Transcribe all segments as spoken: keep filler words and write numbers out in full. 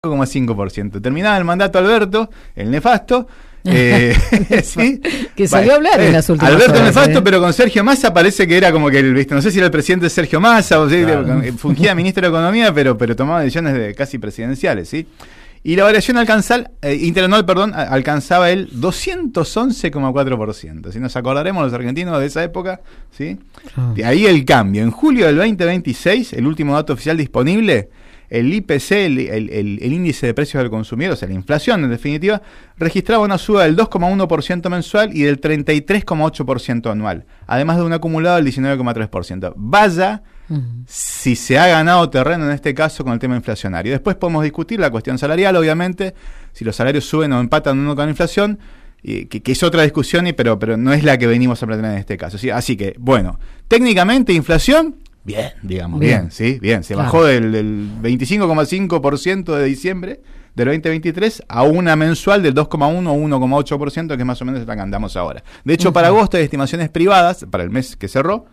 coma cinco por ciento. Terminaba el mandato Alberto, el nefasto. Eh, ¿sí? Que salió bueno, a hablar eh, en las últimas Alberto horas, nefasto, ¿eh? Pero con Sergio Massa parece que era como que el, ¿viste? No sé si era el presidente Sergio Massa o ¿sí? Claro. Fungía ministro de Economía, pero, pero tomaba decisiones de casi presidenciales, ¿sí? Y la variación alcanzal, eh, interanual, perdón, alcanzaba el doscientos once coma cuatro por ciento. Si nos acordaremos los argentinos de esa época, ¿sí? Oh. De ahí el cambio. En julio del veinte veintiséis, el último dato oficial disponible, el I P C, el, el, el, el índice de precios del consumidor, o sea, la inflación en definitiva, registraba una suba del dos coma uno por ciento mensual y del treinta y tres coma ocho por ciento anual, además de un acumulado del diecinueve coma tres por ciento. Vaya uh-huh. si se ha ganado terreno en este caso con el tema inflacionario. Después podemos discutir la cuestión salarial, obviamente, si los salarios suben o empatan uno con la inflación, y que, que es otra discusión, y, pero, pero no es la que venimos a plantear en este caso, ¿sí? Así que, bueno, técnicamente inflación... Bien, digamos, bien, bien, sí, bien. Se claro. bajó del, del veinticinco coma cinco por ciento de diciembre del veinte veintitrés a una mensual del dos coma uno o uno coma ocho por ciento, que es más o menos la que andamos ahora. De hecho, uh-huh. para agosto hay estimaciones privadas, para el mes que cerró,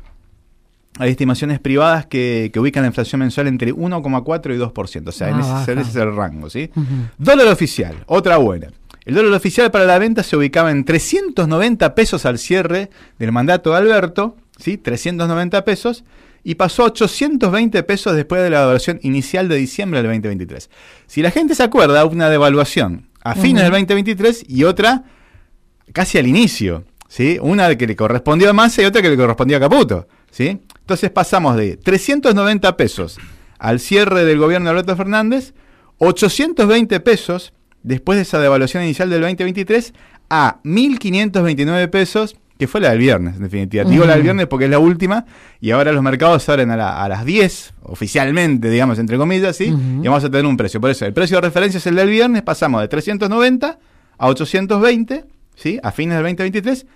hay estimaciones privadas que, que ubican la inflación mensual entre uno coma cuatro y dos por ciento. O sea, ah, en ese, ese es el rango, ¿sí? Uh-huh. Dólar oficial, otra buena. El dólar oficial para la venta se ubicaba en trescientos noventa pesos al cierre del mandato de Alberto, ¿sí? trescientos noventa pesos, y pasó a ochocientos veinte pesos después de la devaluación inicial de diciembre del veinte veintitrés. Si la gente se acuerda, una devaluación a fines uh-huh. del veinte veintitrés y otra casi al inicio, ¿sí? Una que le correspondió a Massa y otra que le correspondió a Caputo, ¿sí? Entonces pasamos de trescientos noventa pesos al cierre del gobierno de Alberto Fernández, ochocientos veinte pesos después de esa devaluación inicial del veinte veintitrés a mil quinientos veintinueve pesos, que fue la del viernes, en definitiva. Uh-huh. Digo la del viernes porque es la última, y ahora los mercados abren a, la, a las diez, oficialmente, digamos, entre comillas, ¿sí? Uh-huh. Y vamos a tener un precio. Por eso, el precio de referencia es el del viernes, pasamos de trescientos noventa a ochocientos veinte, ¿sí? A fines del veinte veintitrés,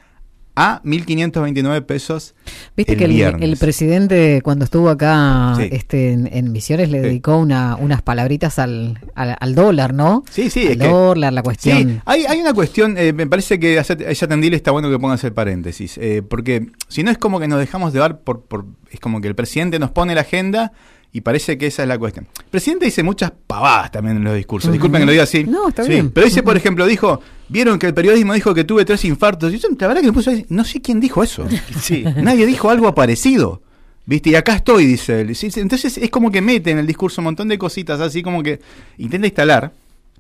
a mil quinientos veintinueve pesos. Viste el que viernes. El, el presidente, cuando estuvo acá sí. este, en, en Misiones, le sí. dedicó una, unas palabritas al, al, al dólar, ¿no? Sí, sí. Al es dólar, que, la cuestión. Sí, hay, hay una cuestión, eh, me parece que a ella Tendile está bueno que pongas el paréntesis, eh, porque si no es como que nos dejamos llevar por, por... Es como que el presidente nos pone la agenda y parece que esa es la cuestión. El presidente dice muchas pavadas también en los discursos. Uh-huh. Disculpen que lo diga así. No, está sí, bien. Pero dice, Uh-huh. por ejemplo, dijo, vieron que el periodismo dijo que tuve tres infartos. Y yo, la verdad que me puso ahí, no sé quién dijo eso. Sí. Nadie dijo algo parecido. ¿Viste? Y acá estoy, dice él. Sí, sí, entonces es como que mete en el discurso un montón de cositas así, como que intenta instalar.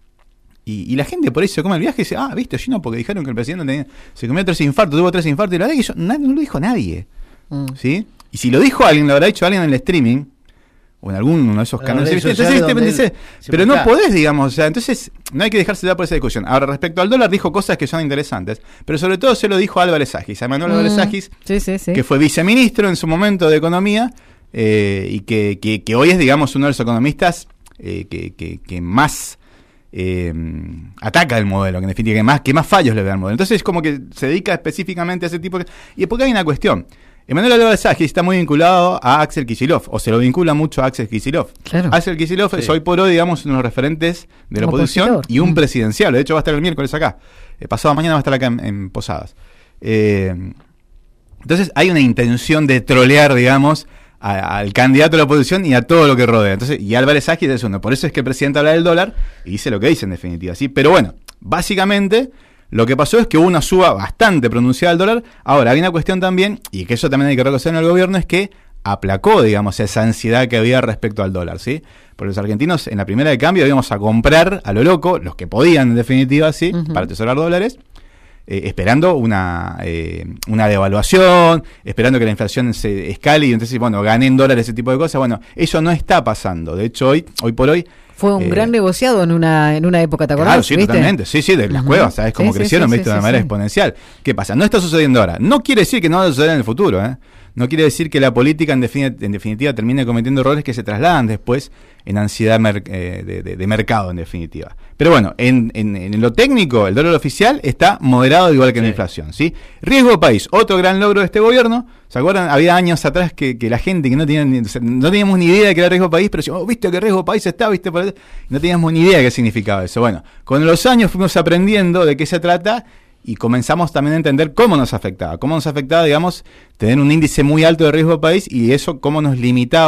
Y, y la gente por ahí se come el viaje y dice, ah, viste, yo no, porque dijeron que el presidente tenía, se comió tres infartos, tuvo tres infartos. Y la verdad que yo, nadie, no lo dijo nadie. Uh. ¿Sí? Y si lo dijo alguien, lo habrá dicho alguien en el streaming, o en alguno de esos canales. Entonces, entonces, pero no podés, digamos, o sea, entonces no hay que dejarse dar por esa discusión. Ahora, respecto al dólar, dijo cosas que son interesantes, pero sobre todo se lo dijo a Álvarez Agis, a Manuel mm, Álvarez Agis, sí, sí, sí. que fue viceministro en su momento de Economía, eh, y que, que, que hoy es, digamos, uno de los economistas eh, que, que, que más eh, ataca el modelo, que en definitiva que más, que más fallos le da al modelo. Entonces, es como que se dedica específicamente a ese tipo de... Y porque hay una cuestión. Manuel Álvarez Agis está muy vinculado a Axel Kicillof, o se lo vincula mucho a Axel Kicillof. Claro. Axel Kicillof sí. es hoy por hoy, digamos, uno de los referentes de la Como oposición opositor. y un mm. presidencial. De hecho, va a estar el miércoles acá. Eh, pasado mañana va a estar acá en, en Posadas. Eh, entonces, hay una intención de trolear, digamos, a, al candidato de la oposición y a todo lo que rodea. Entonces, y Álvarez Agis es uno. Por eso es que el presidente habla del dólar y dice lo que dice, en definitiva. ¿Sí? Pero bueno, básicamente... Lo que pasó es que hubo una suba bastante pronunciada del dólar. Ahora, hay una cuestión también, y que eso también hay que reconocer en el gobierno, es que aplacó, digamos, esa ansiedad que había respecto al dólar, ¿sí? Porque los argentinos en la primera de cambio íbamos a comprar a lo loco, los que podían en definitiva, ¿sí? Uh-huh. Para atesorar dólares, eh, esperando una, eh, una devaluación, esperando que la inflación se escale y entonces, bueno, gané en dólares, ese tipo de cosas. Bueno, eso no está pasando. De hecho, hoy, hoy por hoy, fue un eh, gran negociado en una en una época, ¿te acordás? Claro, sí, ¿viste? Totalmente. Sí, sí, de las uh-huh. cuevas, ¿sabes? Cómo sí, crecieron, sí, sí, ¿viste? Sí, de una sí, manera sí. exponencial. ¿Qué pasa? No está sucediendo ahora. No quiere decir que no va a suceder en el futuro, ¿eh? No quiere decir que la política, en, defini- en definitiva, termine cometiendo errores que se trasladan después en ansiedad mer- eh, de, de, de mercado, en definitiva. Pero bueno, en, en, en lo técnico, el dólar oficial está moderado igual que sí. en la inflación, ¿sí? Riesgo país, otro gran logro de este gobierno. ¿Se acuerdan? Había años atrás que, que la gente que no tenía ni, no teníamos ni idea de que era riesgo país, pero decíamos, oh, ¿viste que riesgo país está? ¿Viste? No teníamos ni idea de qué significaba eso. Bueno, con los años fuimos aprendiendo de qué se trata y comenzamos también a entender cómo nos afectaba. Cómo nos afectaba, digamos, tener un índice muy alto de riesgo país y eso cómo nos limitaba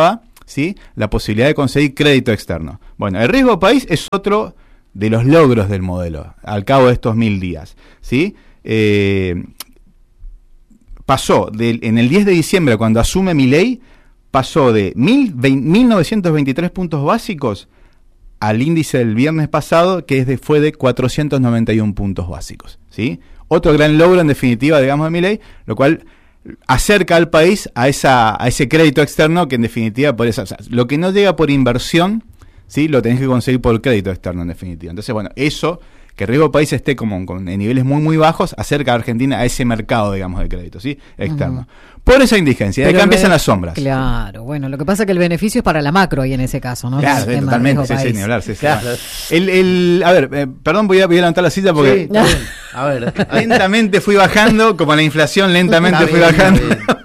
¿sí? La posibilidad de conseguir crédito externo. Bueno, el riesgo país es otro de los logros del modelo, al cabo de estos mil días, ¿sí? Eh, pasó, de, en el diez de diciembre, cuando asume Milei, pasó de mil novecientos veintitrés puntos básicos al índice del viernes pasado, que es de, fue de cuatrocientos noventa y uno puntos básicos, ¿sí? Otro gran logro, en definitiva, digamos, de Milei, lo cual acerca al país a esa a ese crédito externo que, en definitiva, por eso, o sea, lo que no llega por inversión, ¿sí? Lo tenés que conseguir por crédito externo, en definitiva. Entonces, bueno, eso, que el riesgo país esté como con, en niveles muy, muy bajos, acerca a Argentina a ese mercado, digamos, de crédito, ¿sí? Externo. Uh-huh. Por esa indigencia, de acá empiezan las sombras. Claro, bueno, lo que pasa es que el beneficio es para la macro ahí en ese caso, ¿no? Claro, sí, totalmente, sí, sí, ni hablar, sí, sí. Claro. El, el, a ver, eh, perdón, voy a, voy a levantar la silla porque sí, a ver. lentamente fui bajando, como la inflación, lentamente fui bien, bajando.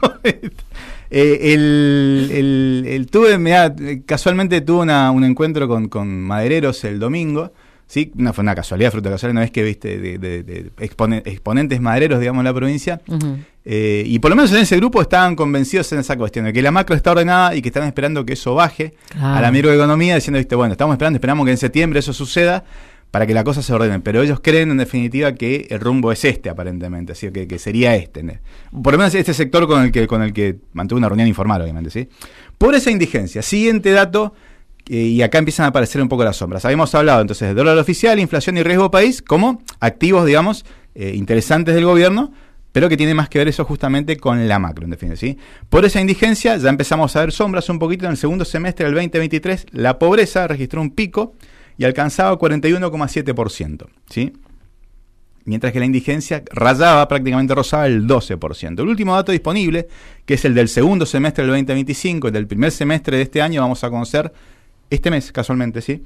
Eh, el, el, el tuve, mirá, casualmente tuve una, un encuentro con, con madereros el domingo, ¿sí? No fue una casualidad, fruto de casualidad, una vez que viste de, de, de expone, exponentes madereros, digamos, en la provincia, uh-huh. eh, y por lo menos en ese grupo estaban convencidos en esa cuestión, de que la macro está ordenada y que están esperando que eso baje claro. a la microeconomía, diciendo, viste, bueno, estamos esperando, esperamos que en septiembre eso suceda, para que la cosa se ordene, pero ellos creen en definitiva que el rumbo es este aparentemente, así que, que sería este, ¿no? Por lo menos este sector con el que con el que mantuve una reunión informal, obviamente, ¿sí? Por esa indigencia. Siguiente dato, eh, y acá empiezan a aparecer un poco las sombras. Habíamos hablado entonces de dólar oficial, inflación y riesgo país como activos, digamos, eh, interesantes del gobierno, pero que tiene más que ver eso justamente con la macro, en definitiva, ¿sí? Por esa indigencia ya empezamos a ver sombras un poquito en el segundo semestre del veinte veintitrés, la pobreza registró un pico y alcanzaba cuarenta y uno coma siete por ciento, ¿sí? Mientras que la indigencia rayaba, prácticamente rozaba el doce por ciento. El último dato disponible, que es el del segundo semestre del veinte veinticinco, el del primer semestre de este año, vamos a conocer este mes, casualmente, ¿sí?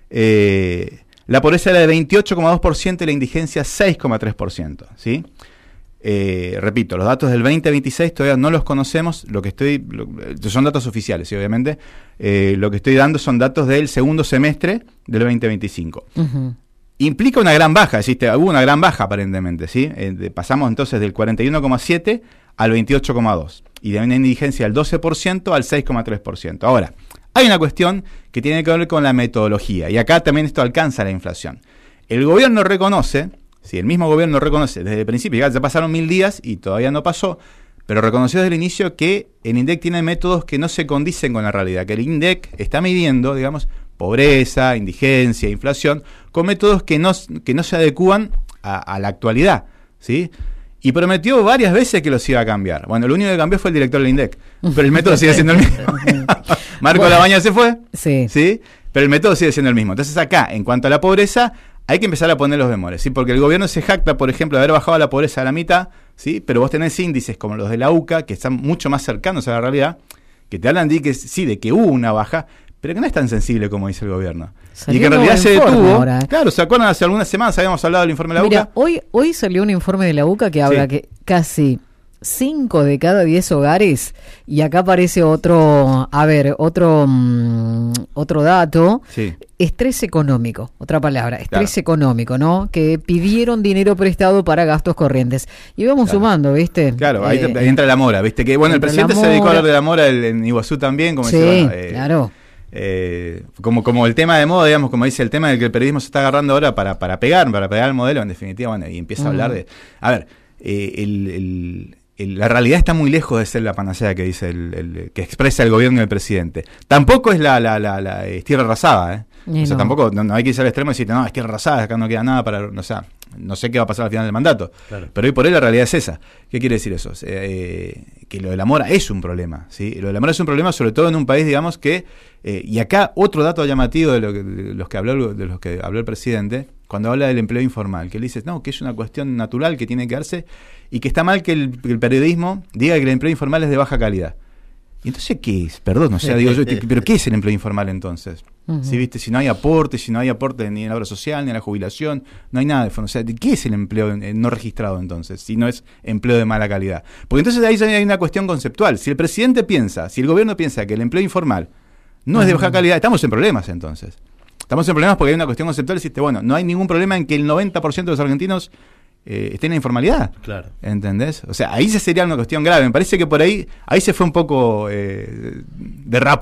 Eh, la pobreza era de veintiocho coma dos por ciento y la indigencia seis coma tres por ciento, ¿sí? Eh, repito, los datos del veinte veintiséis todavía no los conocemos, lo que estoy lo, son datos oficiales, ¿sí? Obviamente, eh, lo que estoy dando son datos del segundo semestre del veinte veinticinco. Uh-huh. Implica una gran baja, existe, hubo una gran baja aparentemente, ¿sí? Eh, de, pasamos entonces del cuarenta y uno coma siete al veintiocho coma dos y de una indigencia del doce por ciento al seis coma tres por ciento. Ahora, hay una cuestión que tiene que ver con la metodología y acá también esto alcanza la inflación. El gobierno reconoce, si el mismo gobierno reconoce desde el principio, ya pasaron mil días y todavía no pasó, pero reconoció desde el inicio que el INDEC tiene métodos que no se condicen con la realidad, que el INDEC está midiendo, digamos, pobreza, indigencia, inflación, con métodos que no, que no se adecúan a, a la actualidad, ¿sí? Y prometió varias veces que los iba a cambiar. Bueno, lo único que cambió fue el director del INDEC, pero el método sigue siendo el mismo. Marco bueno, Labaña se fue, sí. ¿sí? Pero el método sigue siendo el mismo. Entonces acá, en cuanto a la pobreza, hay que empezar a poner los bemoles, ¿sí? Porque el gobierno se jacta, por ejemplo, de haber bajado la pobreza a la mitad, ¿sí? Pero vos tenés índices como los de la U C A, que están mucho más cercanos a la realidad, que te hablan de que sí, de que hubo una baja, pero que no es tan sensible como dice el gobierno. Salió y que en realidad se detuvo. Ahora. Claro, ¿se acuerdan? Hace algunas semanas habíamos hablado del informe de la Mira, U C A. hoy, hoy salió un informe de la U C A que habla sí. que casi cinco de cada diez hogares, y acá aparece otro, a ver, otro um, otro dato, sí. estrés económico, otra palabra, estrés claro. económico, ¿no? Que pidieron dinero prestado para gastos corrientes. Y vamos claro. sumando, ¿viste? Claro, ahí, eh, ahí entra la mora, ¿viste? Que bueno, el presidente se dedicó a hablar de la mora el, en Iguazú también, como sí, dice, bueno, eh, claro. Eh, como, como el tema de moda, digamos, como dice el tema del que el periodismo se está agarrando ahora para, para pegar, para pegar el modelo, en definitiva, bueno, y empieza uh-huh. a hablar de... A ver, eh, el, el, el, la realidad está muy lejos de ser la panacea que dice el, el que expresa el gobierno y el presidente. Tampoco es la, la, la, la es tierra arrasada, ¿eh? O sea, no. tampoco, no, no hay que irse al extremo y decir, no, es tierra arrasada, acá no queda nada para... O sea, no sé qué va a pasar al final del mandato, claro. pero hoy por hoy la realidad es esa. ¿Qué quiere decir eso? Eh, que lo de la mora es un problema, ¿sí? Lo de la mora es un problema sobre todo en un país, digamos, que... Eh, y acá otro dato llamativo de, lo que, de los que habló de los que habló el presidente, cuando habla del empleo informal, que él dice, no, que es una cuestión natural que tiene que darse y que está mal que el, que el periodismo diga que el empleo informal es de baja calidad. ¿Y entonces qué es? Perdón, o sea, digo yo, ¿pero qué es el empleo informal entonces? Uh-huh. ¿Sí, viste? Si no hay aporte, si no hay aporte ni en la obra social, ni en la jubilación, no hay nada de fondo. O sea, ¿qué es el empleo no registrado entonces? Si no es empleo de mala calidad. Porque entonces ahí hay una cuestión conceptual. Si el presidente piensa, si el gobierno piensa que el empleo informal no uh-huh. es de baja calidad, estamos en problemas entonces. Estamos en problemas porque hay una cuestión conceptual. Deciste, bueno, no hay ningún problema en que el noventa por ciento de los argentinos eh, estén en informalidad. Claro. ¿Entendés? O sea, ahí se sería una cuestión grave. Me parece que por ahí, ahí se fue un poco, eh, derrapó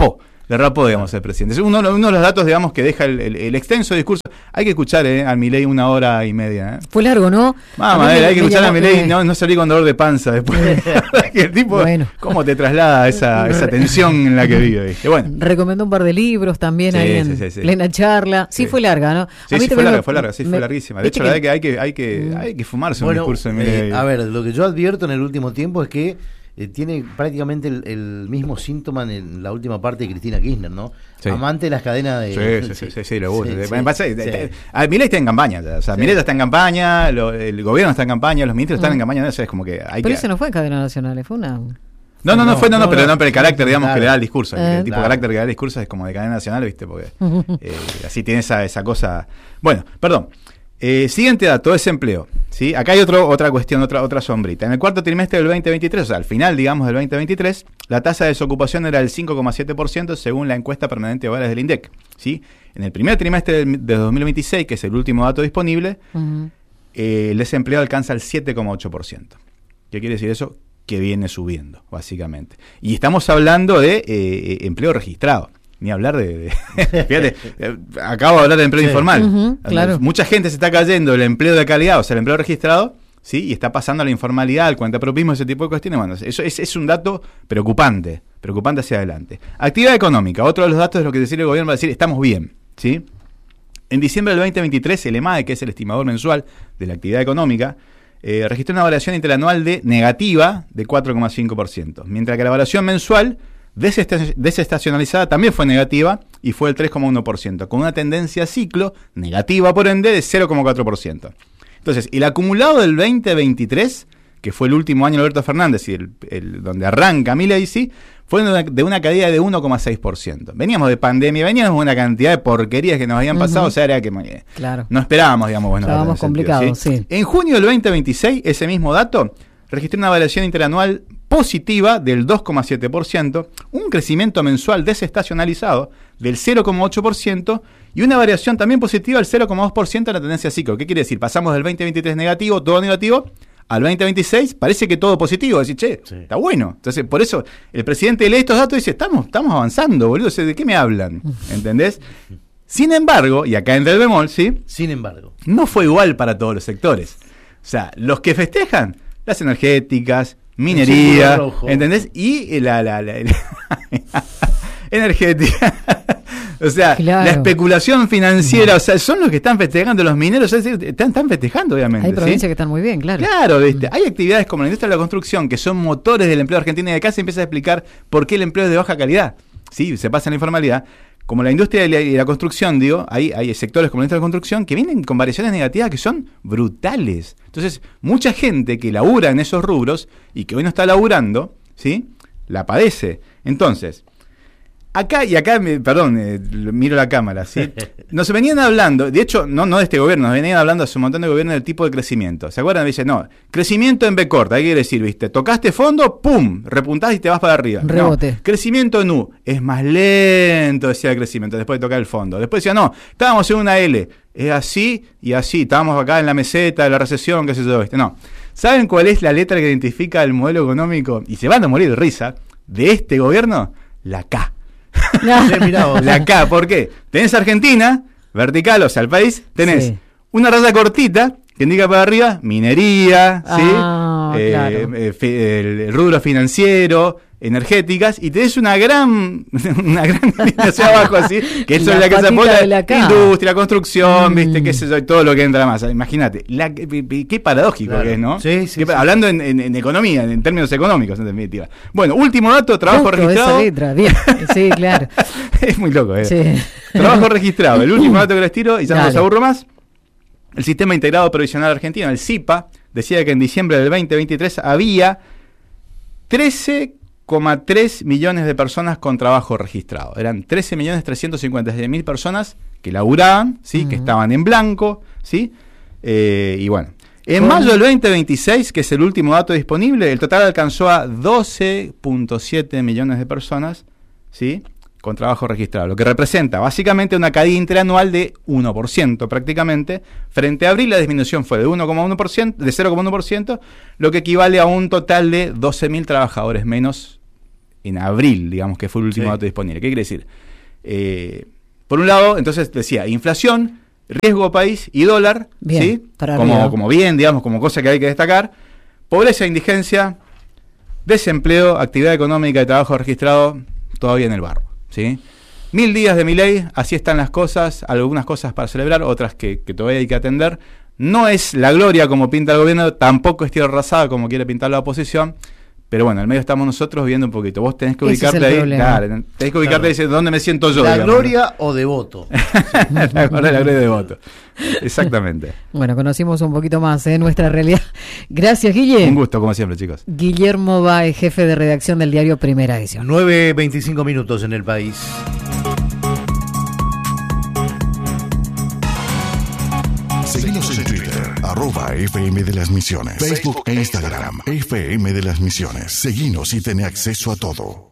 derrapó, digamos, el presidente. Es uno, uno de los datos, digamos, que deja el, el, el extenso discurso. Hay que escuchar eh, a Milei una hora y media. Eh. Fue largo, ¿no? Vamos, a ver, hay que escuchar a Milei, no, no salir con dolor de panza después. Que el tipo, bueno. ¿Cómo te traslada esa, esa tensión en la que vive? ¿Viste? Bueno. Recomendó un par de libros también sí, ahí en sí, sí, sí. plena charla. Sí, sí, fue larga, ¿no? Sí, a mí sí fue larga, me, fue larga, sí, me, fue larguísima. De hecho, que, la verdad que hay que, hay que, hay que fumarse bueno, un discurso de Milei. Eh, a ver, lo que yo advierto en el último tiempo es que Eh, tiene prácticamente el, el mismo síntoma en la última parte de Cristina Kirchner, ¿no? Sí. Amante de las cadenas de... Sí, sí, sí, sí, sí, le gusta. Sí, sí, pasa, sí. A Milei está en campaña, o sea, sí. Milei está en campaña, lo, el gobierno está en campaña, los ministros mm. están en campaña, eso es como que hay Pero que... eso no fue en cadena nacional, fue una... No, no, no, no fue, no, no, no, pero, no, pero el carácter, digamos, claro. que le da el discurso, eh, el tipo claro. de carácter que le da el discurso es como de cadena nacional, ¿viste? Porque eh, así tiene esa, esa cosa... Bueno, perdón. Eh, siguiente dato, desempleo. ¿Sí? Acá hay otro, otra cuestión, otra, otra sombrita. En el cuarto trimestre del veinte veintitrés, o sea, al final, digamos, del veinte veintitrés, la tasa de desocupación era del cinco coma siete por ciento según la encuesta permanente de hogares del INDEC. ¿Sí? En el primer trimestre de, de dos mil veintiséis, que es el último dato disponible, uh-huh. eh, el desempleo alcanza el siete coma ocho por ciento. ¿Qué quiere decir eso? Que viene subiendo, básicamente. Y estamos hablando de eh, empleo registrado. Ni hablar de... de fíjate, acabo de hablar de empleo sí. informal. Uh-huh, claro. Mucha gente se está cayendo del empleo de calidad, o sea, el empleo registrado, ¿sí? Y está pasando a la informalidad, al cuentapropismo, ese tipo de cuestiones. Bueno, eso es, es un dato preocupante, preocupante hacia adelante. Actividad económica, otro de los datos es lo que decir el gobierno va a decir, estamos bien, ¿sí? En diciembre del veinte veintitrés, el EMAE, que es el estimador mensual de la actividad económica, eh, registró una variación interanual de negativa de cuatro coma cinco por ciento, mientras que la variación mensual desestacionalizada también fue negativa y fue el tres coma uno por ciento, con una tendencia a ciclo negativa por ende de cero coma cuatro por ciento. Entonces, el acumulado del veinte veintitrés, que fue el último año de Alberto Fernández y el, el, donde arranca Milei, sí, fue de una, de una caída de uno coma seis por ciento. Veníamos de pandemia, veníamos de una cantidad de porquerías que nos habían pasado, uh-huh. o sea, era que claro. no esperábamos, digamos, bueno, estábamos complicados, ¿sí? sí. En junio del veinte veintiséis, ese mismo dato registró una variación interanual positiva del dos coma siete por ciento, un crecimiento mensual desestacionalizado del cero coma ocho por ciento y una variación también positiva del cero coma dos por ciento en la tendencia ciclo. ¿Qué quiere decir? Pasamos del veinte veintitrés negativo, todo negativo, al veinte veintiséis parece que todo positivo. Decir, che, sí. está bueno. Entonces, por eso el presidente lee estos datos y dice, estamos, estamos avanzando, boludo, ¿de qué me hablan? ¿Entendés? Sin embargo, y acá entra el bemol, ¿sí? Sin embargo. No fue igual para todos los sectores. O sea, los que festejan, las energéticas, minería, ¿entendés? Y la, la, la, la energética. O sea, claro. la especulación financiera, no. o sea, son los que están festejando, los mineros, es decir, están, están festejando, obviamente. Hay provincias ¿sí? que están muy bien, claro. Claro, ¿viste? Hay actividades como la industria de la construcción, que son motores del empleo argentino, y acá se empieza a explicar por qué el empleo es de baja calidad. Sí, se pasa en la informalidad. Como la industria de la, de la construcción, digo, hay, hay sectores como la industria de la construcción que vienen con variaciones negativas que son brutales. Entonces, mucha gente que labura en esos rubros y que hoy no está laburando, ¿sí? La padece. Entonces, acá, y acá, me, perdón, eh, miro la cámara, ¿sí? Nos venían hablando, de hecho, no, no de este gobierno, nos venían hablando hace un montón de gobiernos del tipo de crecimiento. ¿Se acuerdan? Dicen, no, crecimiento en B corta, hay que decir, ¿viste? Tocaste fondo, ¡pum! Repuntás y te vas para arriba. Rebote. No, crecimiento en U, es más lento, decía el crecimiento, después de tocar el fondo. Después decía, no, estábamos en una L, es así y así, estábamos acá en la meseta de la recesión, qué sé yo, ¿viste? No. ¿Saben cuál es la letra que identifica el modelo económico? Y se van a morir de risa, de este gobierno, la K. La K, ¿por qué? Tenés Argentina, vertical, o sea, el país, tenés sí. una raya cortita que indica para arriba, minería, ah, ¿sí? claro. eh, eh, el rubro financiero, energéticas, y tenés una gran, una gran línea hacia abajo así, que eso la es la que se apoya, la industria, construcción, mm. viste, qué sé yo, todo lo que entra más. Imagínate, la, qué paradójico claro. que es, ¿no? Sí, sí, que, sí. Hablando en, en, en economía, en términos económicos, en definitiva. Bueno, último dato, trabajo Justo registrado. Esa letra. Bien. Sí, claro. Es muy loco, ¿eh? Sí. Trabajo registrado. El último dato que les tiro, y ya no los aburro más. El Sistema Integrado Provisional Argentino, el S I P A, decía que en diciembre del veinte veintitrés había trece coma tres millones de personas con trabajo registrado. Eran trece millones trescientos cincuenta y seis mil personas que laburaban, ¿sí? Uh-huh. Que estaban en blanco, ¿sí? Eh, y bueno, en ¿Cómo? mayo del veinte veintiséis, que es el último dato disponible, el total alcanzó a doce coma siete millones de personas, ¿sí? Con trabajo registrado, lo que representa básicamente una caída interanual de uno por ciento prácticamente. Frente a abril la disminución fue de uno coma uno por ciento, de cero coma uno por ciento, lo que equivale a un total de doce mil trabajadores menos en abril, digamos que fue el último sí. dato disponible. ¿Qué quiere decir? Eh, por un lado, entonces decía, inflación, riesgo país y dólar, bien, ¿sí? Para como, como bien, digamos, como cosa que hay que destacar. Pobreza, indigencia, desempleo, actividad económica y trabajo registrado, todavía en el barro, ¿sí? Mil días de Milei, así están las cosas, algunas cosas para celebrar, otras que, que todavía hay que atender. No es la gloria como pinta el gobierno, tampoco es tierra arrasada como quiere pintar la oposición, pero bueno, en el medio estamos nosotros viendo un poquito. Vos tenés que ubicarte ahí, claro, tenés que ubicarte claro. y decir dónde me siento yo. La digamos, gloria ¿no? o devoto. la, la gloria de devoto. Exactamente. Bueno, conocimos un poquito más de ¿eh? nuestra realidad. Gracias, Guille. Un gusto, como siempre, chicos. Guillermo Báez, jefe de redacción del diario Primera Edición. nueve veinticinco minutos en el país. Seguimos en Twitter, arroba F M de las Misiones, Facebook e Instagram, F M de las Misiones. Seguinos y ten acceso a todo.